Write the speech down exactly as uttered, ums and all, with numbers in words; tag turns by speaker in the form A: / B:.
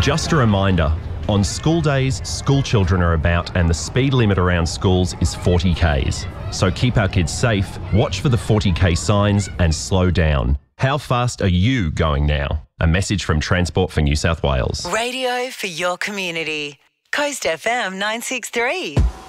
A: Just a reminder, on school days, school children are about and the speed limit around schools is forty kays. So keep our kids safe, watch for the forty k signs and slow down. How fast are you going now? A message from Transport for New South Wales.
B: Radio for your community. Coast F M nine six three.